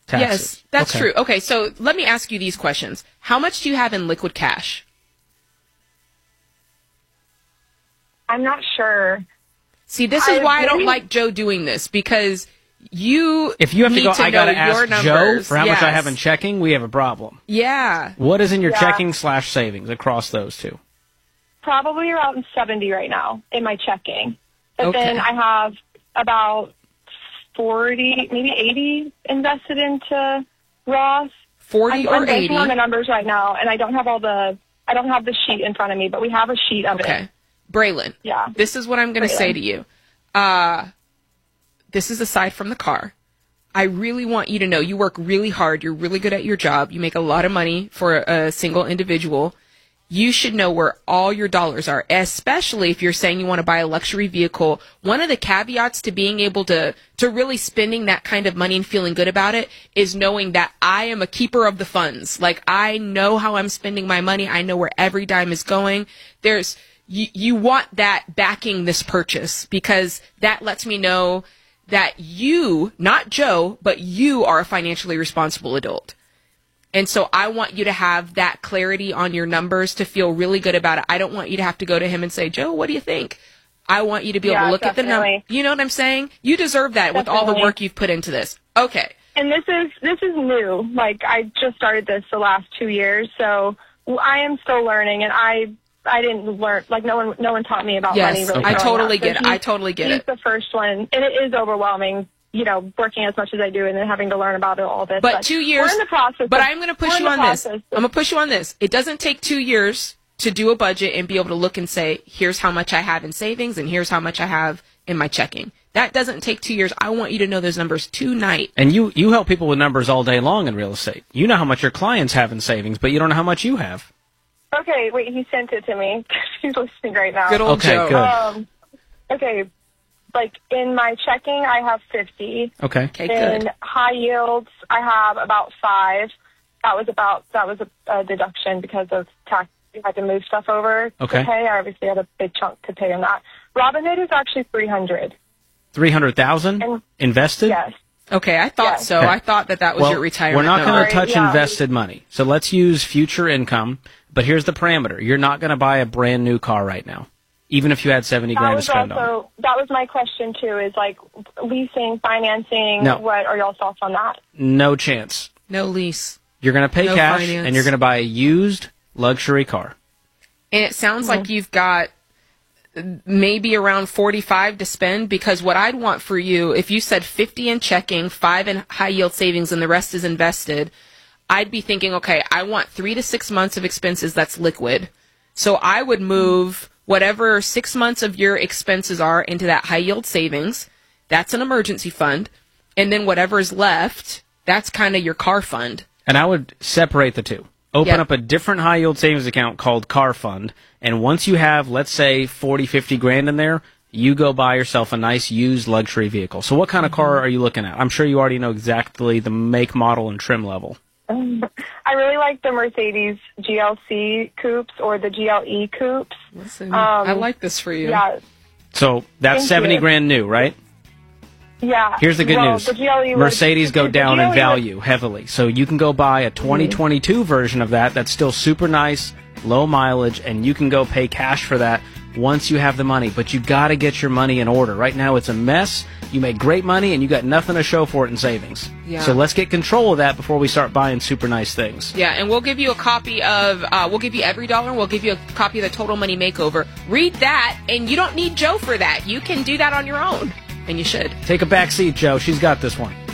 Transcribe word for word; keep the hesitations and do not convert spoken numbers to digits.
taxes. Yes, that's okay. true. Okay, so let me ask you these questions. How much do you have in liquid cash? I'm not sure. See, this is I why I don't really- like Joe doing this, because you If you have to need go, to I know got to your ask numbers. Joe for how much I Yes. have in checking. We have a problem. Yeah. What is in your Yeah. checking slash savings across those two? Probably around seventy right now in my checking. But Okay. then I have about forty, maybe eighty invested into Roth. forty I'm, or I'm banking eighty. on the numbers right now, and I don't have all the, I don't have the sheet in front of me, but we have a sheet of Okay. it. Braylon, Yeah. this is what I'm going to Braylon. say to you. Uh, this is aside from the car. I really want you to know you work really hard. You're really good at your job. You make a lot of money for a single individual. You should know where all your dollars are, especially if you're saying you want to buy a luxury vehicle. One of the caveats to being able to, to really spending that kind of money and feeling good about it is knowing that I am a keeper of the funds. Like, I know how I'm spending my money. I know where every dime is going. There's, you, you want that backing this purchase, because that lets me know that you, not Joe, but you are a financially responsible adult. And so I want you to have that clarity on your numbers to feel really good about it. I don't want you to have to go to him and say, Joe, what do you think? I want you to be able Yeah, to look at the number. definitely. You know what I'm saying? You deserve that with all the Definitely. work you've put into this. Okay. And this is this is new. Like, I just started this the last two years, so I am still learning, and I I didn't learn, like, no one no one taught me about Yes, money really. I growing totally up. So get it. he's- I totally get he's it. the first one, and it is overwhelming, you know, working as much as I do and then having to learn about it, all this. But two years. We're in the process. But of- I'm going to we're push in you the on this. process I'm of- going to push you on this. It doesn't take two years to do a budget and be able to look and say, here's how much I have in savings and here's how much I have in my checking. That doesn't take two years. I want you to know those numbers tonight. And you, you help people with numbers all day long in real estate. You know how much your clients have in savings, but you don't know how much you have. Okay, wait, he sent it to me. He's listening right now. Good old Okay, Joe. good. Um, okay, like, in my checking, I have fifty. Okay. Okay, In good. high yields, I have about five. That was about that was a, a deduction because of tax. You had to move stuff over Okay. to pay. I obviously had a big chunk to pay on that. Robinhood is actually three hundred. three hundred thousand And- invested? Yes. Okay, I thought Yes. so. Okay. I thought that that was Well, your retirement we're not number. going to Sorry, touch yeah. invested money. So let's use future income. But here's the parameter. You're not going to buy a brand new car right now, even if you had seventy That grand to was spend on it. also that was my question too. Is like leasing, financing. No. What are y'all's thoughts on that? No chance. No lease. You're going to pay No cash, finance. and you're going to buy a used luxury car. And it sounds Mm-hmm. like you've got maybe around forty-five to spend, because what I'd want for you, if you said fifty in checking, five in high yield savings, and the rest is invested, I'd be thinking, okay, I want three to six months of expenses that's liquid. So I would move whatever six months of your expenses are into that high yield savings. That's an emergency fund. And then whatever's left, that's kind of your car fund. And I would separate the two. Open Yep. up a different high yield savings account called Car Fund. And once you have, let's say, forty, fifty grand in there, you go buy yourself a nice used luxury vehicle. So what kind of car are you looking at? I'm sure you already know exactly the make, model, and trim level. I really like the Mercedes G L C coupes or the G L E coupes. Listen, Um, I like this for you. Yeah, So that's Thank seventy you. grand new, right? yeah. Here's the good Well, news. The G L E would- Mercedes go the down G L E in would- value heavily. So you can go buy a twenty twenty-two version of that that's still super nice, low mileage, and you can go pay cash for that once you have the money. But you got to get your money in order. Right now it's a mess. You make great money and you got nothing to show for it in savings. Yeah. So let's get control of that before we start buying super nice things. Yeah, and we'll give you a copy of, uh, we'll give you every dollar, and we'll give you a copy of the Total Money Makeover. Read that, and you don't need Joe for that. You can do that on your own, and you should. Take a back seat, Joe. She's got this one.